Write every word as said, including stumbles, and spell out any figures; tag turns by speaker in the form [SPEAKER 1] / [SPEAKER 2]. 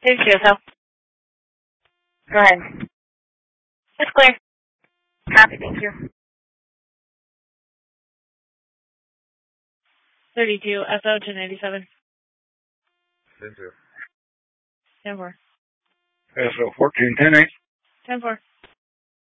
[SPEAKER 1] Thanks, Yoso. Go ahead. It's clear. Copy, thank you. thirty-two, S O to ninety-seven.
[SPEAKER 2] ten two.
[SPEAKER 1] ten four.
[SPEAKER 2] S O fourteen ten eight.
[SPEAKER 1] ten four.